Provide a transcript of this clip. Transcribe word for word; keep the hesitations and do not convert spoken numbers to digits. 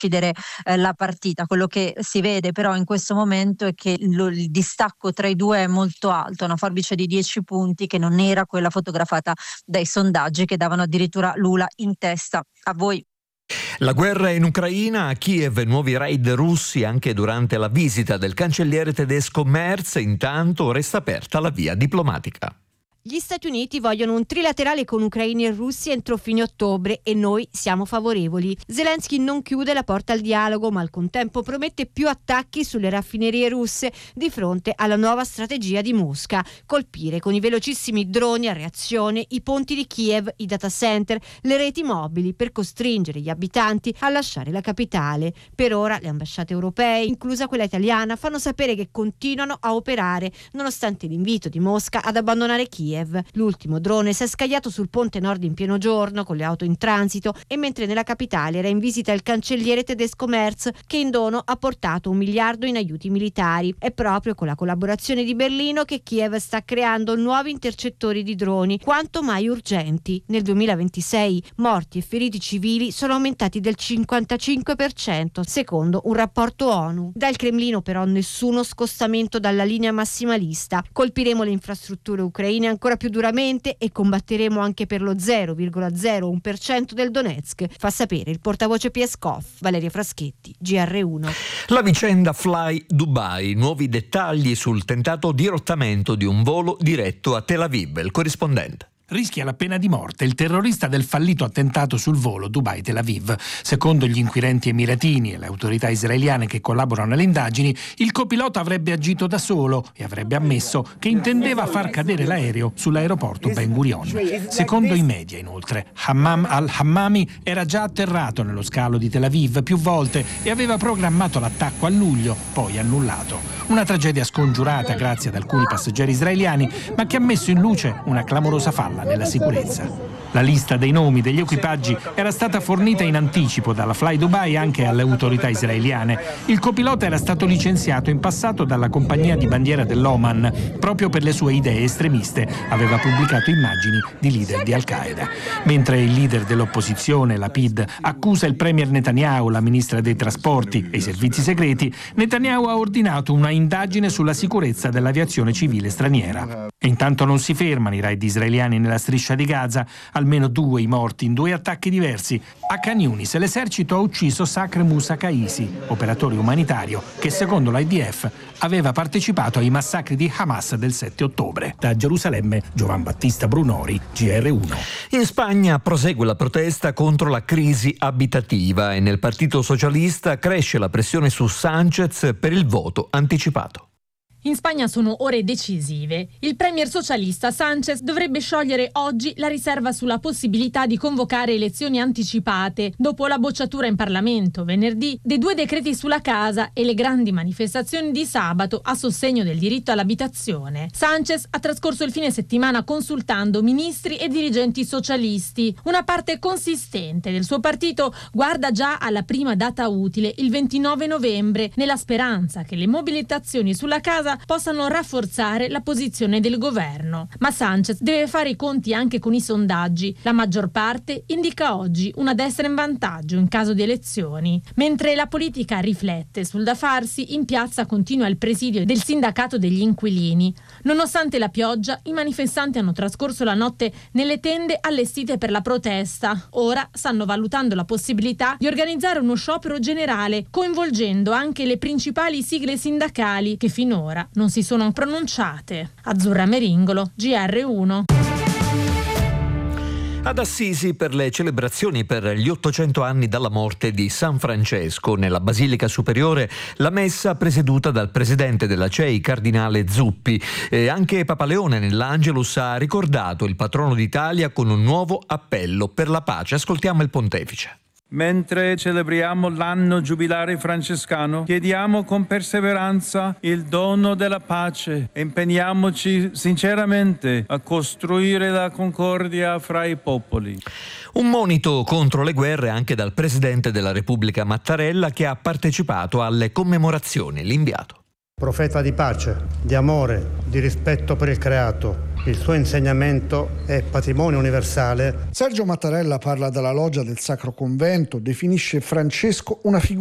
decidere eh, la partita. Quello che si vede però in questo momento è che lo, il distacco tra i due è molto alto, una forbice di dieci punti che non era quella fotografata dai sondaggi che davano addirittura Lula in testa. A voi. La guerra in Ucraina, a Kiev nuovi raid russi anche durante la visita del cancelliere tedesco Merz, intanto resta aperta la via diplomatica. Gli Stati Uniti vogliono un trilaterale con Ucraina e Russia entro fine ottobre e noi siamo favorevoli. Zelensky non chiude la porta al dialogo, ma al contempo promette più attacchi sulle raffinerie russe di fronte alla nuova strategia di Mosca: colpire con i velocissimi droni a reazione i ponti di Kiev, i data center, le reti mobili, per costringere gli abitanti a lasciare la capitale. Per ora le ambasciate europee, inclusa quella italiana, fanno sapere che continuano a operare nonostante l'invito di Mosca ad abbandonare Kiev. L'ultimo drone si è scagliato sul ponte nord in pieno giorno con le auto in transito e mentre nella capitale era in visita il cancelliere tedesco Merz, che in dono ha portato un miliardo in aiuti militari. È proprio con la collaborazione di Berlino che Kiev sta creando nuovi intercettori di droni quanto mai urgenti. Nel duemilaventisei morti e feriti civili sono aumentati del cinquantacinque per cento secondo un rapporto ONU. Dal Cremlino però nessuno scostamento dalla linea massimalista. Colpiremo le infrastrutture ucraine ancora più duramente e combatteremo anche per lo zero virgola zero uno per cento del Donetsk, fa sapere il portavoce Peskov. Valeria Fraschetti, G R uno. La vicenda Fly Dubai, nuovi dettagli sul tentato dirottamento di un volo diretto a Tel Aviv. Il corrispondente. Rischia la pena di morte il terrorista del fallito attentato sul volo Dubai-Tel Aviv. Secondo gli inquirenti emiratini e le autorità israeliane che collaborano alle indagini, il copilota avrebbe agito da solo e avrebbe ammesso che intendeva far cadere l'aereo sull'aeroporto Ben Gurion. Secondo i media, inoltre, Hammam al-Hammami era già atterrato nello scalo di Tel Aviv più volte e aveva programmato l'attacco a luglio, poi annullato. Una tragedia scongiurata grazie ad alcuni passeggeri israeliani, ma che ha messo in luce una clamorosa falla nella sicurezza. La lista dei nomi degli equipaggi era stata fornita in anticipo dalla Fly Dubai anche alle autorità israeliane. Il copilota era stato licenziato in passato dalla compagnia di bandiera dell'Oman proprio per le sue idee estremiste. Aveva pubblicato immagini di leader di Al-Qaeda. Mentre il leader dell'opposizione, Lapid, accusa il premier Netanyahu, la ministra dei trasporti e i servizi segreti, Netanyahu ha ordinato una indagine sulla sicurezza dell'aviazione civile straniera. E intanto non si fermano i raid israeliani nella striscia di Gaza. Almeno due i morti in due attacchi diversi. A Khan Yunis l'esercito ha ucciso Sacre Musa Kaisi, operatore umanitario che secondo l'I D F aveva partecipato ai massacri di Hamas del sette ottobre. Da Gerusalemme, Giovan Battista Brunori, G R uno. In Spagna prosegue la protesta contro la crisi abitativa e nel Partito Socialista cresce la pressione su Sánchez per il voto anticipato. In Spagna sono ore decisive. Il premier socialista Sánchez dovrebbe sciogliere oggi la riserva sulla possibilità di convocare elezioni anticipate dopo la bocciatura in Parlamento venerdì dei due decreti sulla casa e le grandi manifestazioni di sabato a sostegno del diritto all'abitazione. Sánchez ha trascorso il fine settimana consultando ministri e dirigenti socialisti. Una parte consistente del suo partito guarda già alla prima data utile, il ventinove novembre, nella speranza che le mobilitazioni sulla casa possano rafforzare la posizione del governo. Ma Sánchez deve fare i conti anche con i sondaggi. La maggior parte indica oggi una destra in vantaggio in caso di elezioni. Mentre la politica riflette sul da farsi, in piazza continua il presidio del sindacato degli inquilini. Nonostante la pioggia, i manifestanti hanno trascorso la notte nelle tende allestite per la protesta. Ora stanno valutando la possibilità di organizzare uno sciopero generale, coinvolgendo anche le principali sigle sindacali che finora non si sono pronunciate. Azzurra Meringolo, G R uno. Ad Assisi, per le celebrazioni per gli ottocento anni dalla morte di San Francesco, nella Basilica Superiore, la messa presieduta dal presidente della C E I, cardinale Zuppi. E anche Papa Leone nell'Angelus ha ricordato il patrono d'Italia con un nuovo appello per la pace. Ascoltiamo il pontefice. Mentre celebriamo l'anno giubilare francescano, chiediamo con perseveranza il dono della pace. Impegniamoci sinceramente a costruire la concordia fra i popoli. Un monito contro le guerre anche dal Presidente della Repubblica Mattarella, che ha partecipato alle commemorazioni. L'inviato. profeta di pace, di amore, di rispetto per il creato. Il suo insegnamento è patrimonio universale. Sergio Mattarella parla della loggia del Sacro Convento, definisce Francesco una figura